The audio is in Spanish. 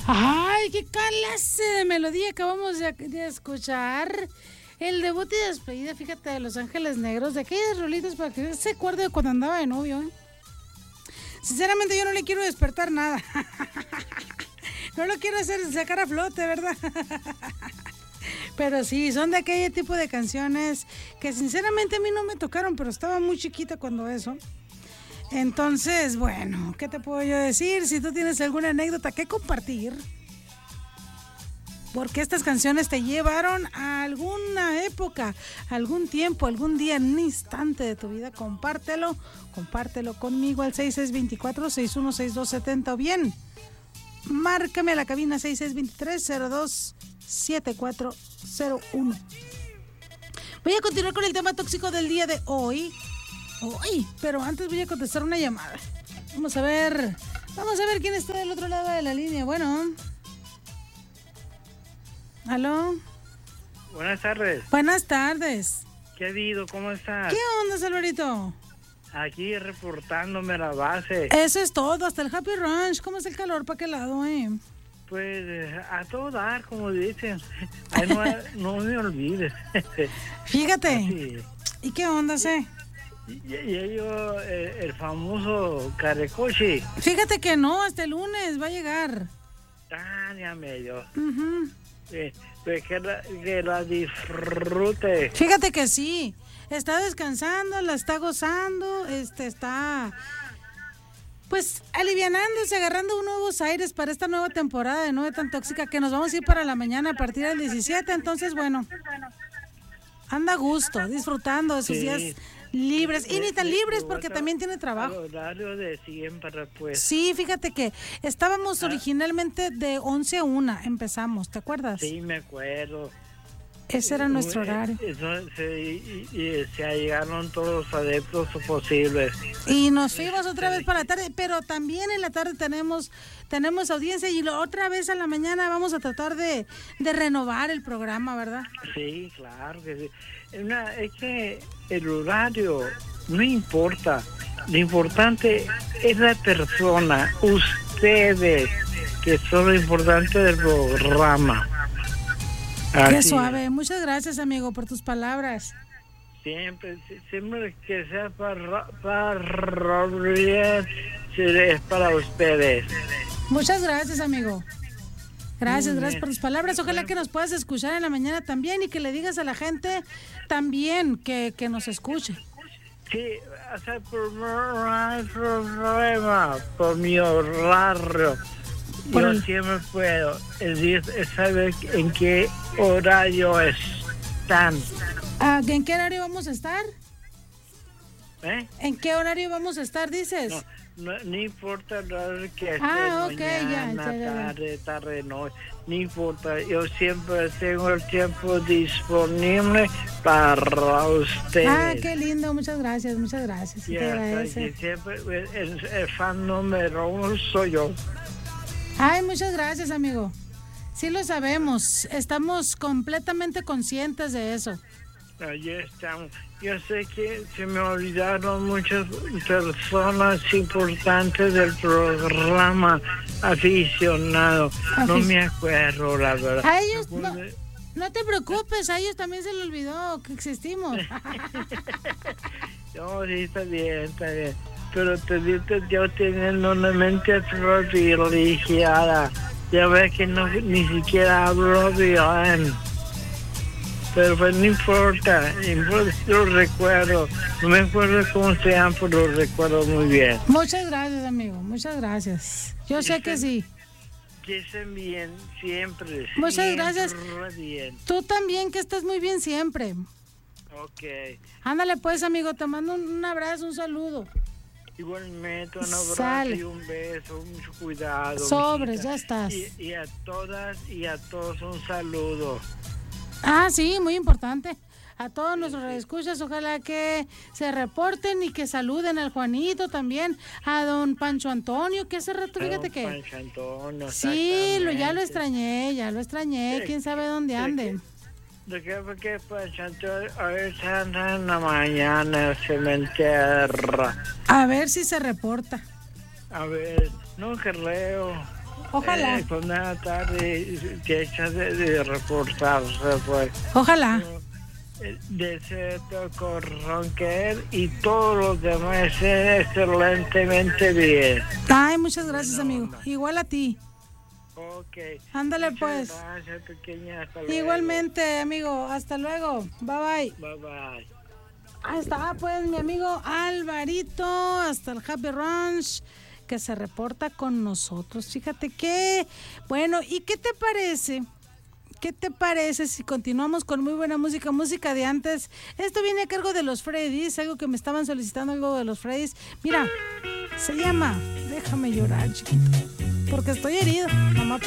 Ay, qué clase de melodía acabamos de escuchar. El debut y despedida, fíjate, de Los Ángeles Negros, de aquellas rolitas para que se acuerde de cuando andaba de novio, ¿eh? Sinceramente yo no le quiero despertar nada. No lo quiero hacer sacar a flote, ¿verdad? Pero sí, son de aquel tipo de canciones que sinceramente a mí no me tocaron, pero estaba muy chiquita cuando eso. Entonces, bueno, ¿qué te puedo yo decir? Si tú tienes alguna anécdota que compartir, porque estas canciones te llevaron a alguna época, algún tiempo, algún día, en un instante de tu vida, compártelo conmigo al 6624-616270 o bien, márcame a la cabina 6623-027401. Voy a continuar con el tema tóxico del día de hoy. Pero antes voy a contestar una llamada. Vamos a ver quién está del otro lado de la línea. Bueno. ¿Aló? Buenas tardes. Buenas tardes. ¿Qué ha habido? ¿Cómo estás? ¿Qué onda, Salvarito? Aquí reportándome a la base. Eso es todo, hasta el Happy Ranch. ¿Cómo es el calor para qué lado, Pues a todo dar, como dicen. Ay, no me olvides. Fíjate. Así. ¿Y qué onda, Y yo, el famoso Carecochi. Fíjate que no, hasta el lunes va a llegar. Ya medio. Uh-huh. Pues que la disfrute. Fíjate que sí. Está descansando, la está gozando, está pues alivianándose, agarrando nuevos aires para esta nueva temporada de Nueve Tan Tóxica, que nos vamos a ir para la mañana a partir del 17. Entonces, bueno, anda a gusto, disfrutando de sus días libres, y ni tan libres porque también tiene trabajo. Horario de siempre, pues. Sí, fíjate que estábamos originalmente de 11 a 1, empezamos, ¿te acuerdas? Sí, me acuerdo. Ese era nuestro horario. Y se llegaron todos los adeptos posibles. Y nos fuimos otra vez para la tarde, pero también en la tarde tenemos audiencia, y otra vez a la mañana vamos a tratar de renovar el programa, ¿verdad? Sí, claro que sí. Es que el horario no importa. Lo importante es la persona, ustedes, que son lo importante del programa. Qué suave. Muchas gracias, amigo, por tus palabras. Siempre que sea para es para ustedes. Muchas gracias, amigo. Gracias por tus palabras. Ojalá que nos puedas escuchar en la mañana también, y que le digas a la gente también que nos escuche. Sí, hacer problema por mi horario. Yo siempre puedo saber en qué horario están. ¿En qué horario vamos a estar? ¿En qué horario vamos a estar, dices? No importa el horario que esté, mañana, tarde, noche, no importa. Yo siempre tengo el tiempo disponible para ustedes. Qué lindo, muchas gracias. Te agradece. Siempre el fan número 1 soy yo. Ay, muchas gracias, amigo. Sí lo sabemos, estamos completamente conscientes de eso. Allí estamos. Yo sé que se me olvidaron muchas personas importantes del programa aficionado. No me acuerdo, la verdad. A ellos no te preocupes, a ellos también se les olvidó que existimos. No, sí, está bien. Pero yo teniendo una mente privilegiada. Ya ves que ni siquiera hablo bien. Pero pues no importa, lo recuerdo. No me acuerdo cómo se llama, pero lo recuerdo muy bien. Muchas gracias, amigo, muchas gracias. Yo sé que sí. Que estén bien, siempre. Muchas gracias. Bien. Tú también, que estés muy bien siempre. Ok. Ándale pues, amigo, te mando un abrazo, un saludo. Igualmente, un abrazo y un beso, mucho cuidado. Sobres, ya estás. Y a todas y a todos un saludo. Sí, muy importante. A todos nuestros escuchas, ojalá que se reporten y que saluden al Juanito también, a don Pancho Antonio, que hace rato, fíjate que... Pancho Antonio, sí, ya lo extrañé, quién sabe dónde ande. ¿De qué fue que Pancho Antonio ahorita anda en la mañana, se me enterra? A ver si se reporta. A ver, no creo. Ojalá. Con una tarde que echas de reportarse, pues. Ojalá. Deseo con Ronquer y todos los demás estén excelentemente bien. Ay, muchas gracias, amigo. Igual a ti. Ok. Ándale, Muchas pues. Gracias, pequeña. Hasta luego. Igualmente, amigo. Hasta luego. Bye, bye. Bye, bye. Ahí está, pues, mi amigo Alvarito, hasta el Happy Ranch, que se reporta con nosotros. Fíjate que, bueno, ¿y qué te parece? ¿Qué te parece si continuamos con muy buena música, música de antes? Esto viene a cargo de los Freddys, algo que me estaban solicitando, algo de los Freddys. Mira, se llama Déjame llorar, chiquito, porque estoy herido, mamá.